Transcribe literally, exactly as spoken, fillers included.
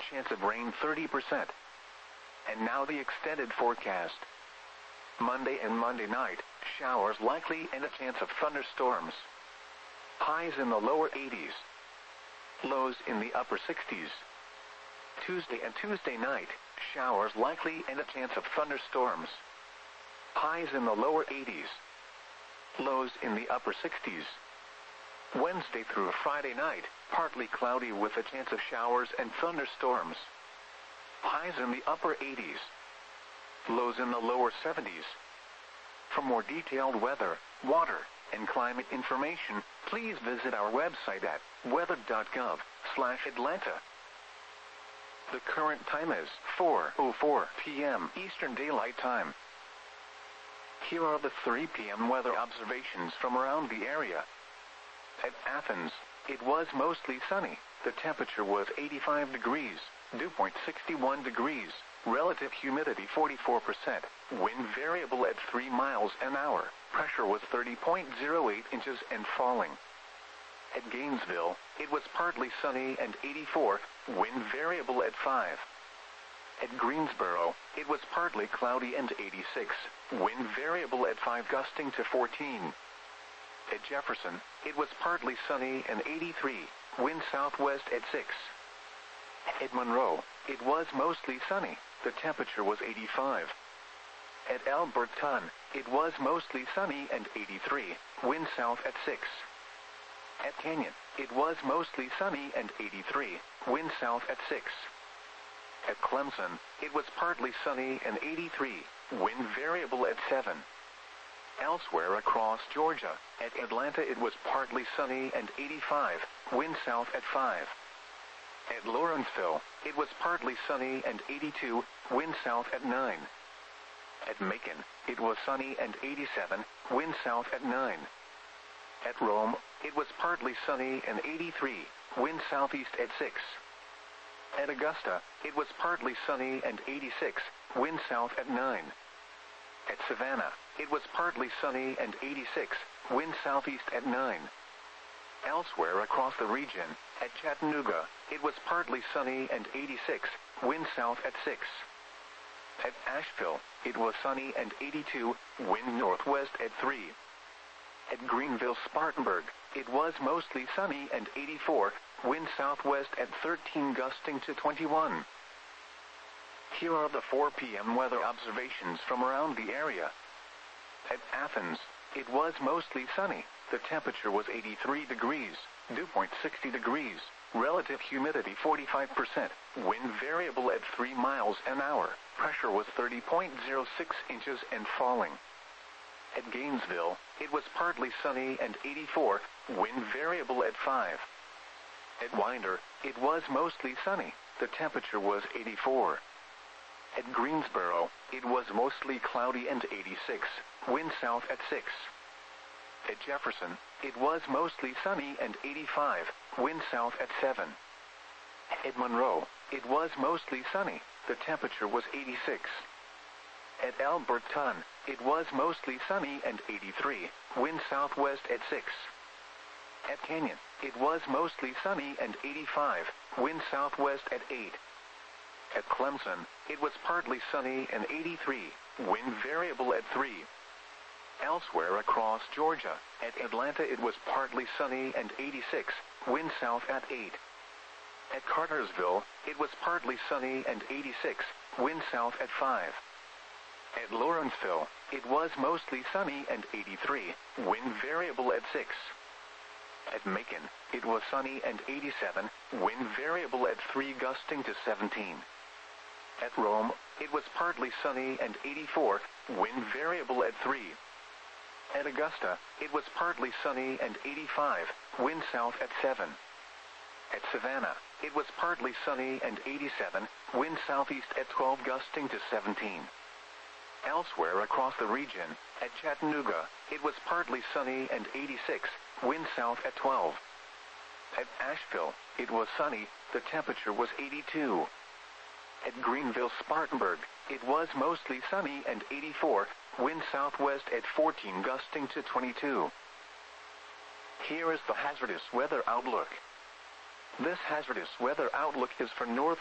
chance of rain thirty percent. And now the extended forecast. Monday and Monday night, showers likely and a chance of thunderstorms. Highs in the lower eighties. Lows in the upper sixties. Tuesday and Tuesday night, showers likely and a chance of thunderstorms. Highs in the lower eighties. Lows in the upper sixties. Wednesday through Friday night, partly cloudy with a chance of showers and thunderstorms. Highs in the upper eighties. Lows in the lower seventies. For more detailed weather, water, and climate information, please visit our website at weather dot gov slash Atlanta. The current time is four oh four p m Eastern Daylight Time. Here are the three p m weather observations from around the area. At Athens, it was mostly sunny. The temperature was eighty-five degrees, dew point sixty-one degrees, relative humidity forty-four percent, wind variable at three miles an hour, pressure was thirty point zero eight inches and falling. At Gainesville, it was partly sunny and eighty-four, wind variable at five. At Greensboro, it was partly cloudy and eighty-six, wind variable at five gusting to fourteen. At Jefferson, it was partly sunny and eighty-three, wind southwest at six. At Monroe, it was mostly sunny, the temperature was eighty-five. At Alberton, it was mostly sunny and eighty-three, wind south at six. At Canyon, it was mostly sunny and eighty-three, wind south at six. At Clemson, it was partly sunny and eighty-three, wind variable at seven. Elsewhere across Georgia, at Atlanta it was partly sunny and eighty-five, wind south at five. At Lawrenceville, it was partly sunny and eighty-two, wind south at nine. At Macon, it was sunny and eighty-seven, wind south at nine. At Rome, it was partly sunny and eighty-three, wind southeast at six. At Augusta, it was partly sunny and eighty-six, wind south at nine. At Savannah, it was partly sunny and eighty-six, wind southeast at nine. Elsewhere across the region, at Chattanooga, it was partly sunny and eighty-six, wind south at six. At Asheville, it was sunny and eighty-two, wind northwest at three. At Greenville-Spartanburg, it was mostly sunny and eighty-four, wind southwest at thirteen gusting to twenty-one. Here are the four p m weather observations from around the area. At Athens, it was mostly sunny. The temperature was eighty-three degrees, dew point sixty degrees, relative humidity forty-five percent, wind variable at three miles an hour, pressure was thirty point zero six inches and falling. At Gainesville, it was partly sunny and eighty-four, wind variable at five. At Winder, it was mostly sunny. The temperature was eighty-four. At Greensboro, it was mostly cloudy and eighty-six, wind south at six. At Jefferson, it was mostly sunny and eighty-five, wind south at seven. At Monroe, it was mostly sunny. The temperature was eighty-six. At Alberton, it was mostly sunny and eighty-three, wind southwest at six. At Canyon, it was mostly sunny and eighty-five, wind southwest at eight. At Clemson, it was partly sunny and eighty-three, wind variable at three. Elsewhere across Georgia, at Atlanta it was partly sunny and eighty-six, wind south at eight. At Cartersville, it was partly sunny and eighty-six, wind south at five. At Lawrenceville, it was mostly sunny and eighty-three, wind variable at six. At Macon, it was sunny and eighty-seven, wind variable at three gusting to seventeen. At Rome, it was partly sunny and eighty-four, wind variable at three. At Augusta, it was partly sunny and eighty-five, wind south at seven. At Savannah, it was partly sunny and eighty-seven, wind southeast at twelve gusting to seventeen. Elsewhere across the region, at Chattanooga, it was partly sunny and eighty-six, wind south at twelve. At Asheville, it was sunny, the temperature was eighty-two. At Greenville-Spartanburg, it was mostly sunny and eighty-four, wind southwest at fourteen gusting to twenty-two. Here is the hazardous weather outlook. This hazardous weather outlook is for North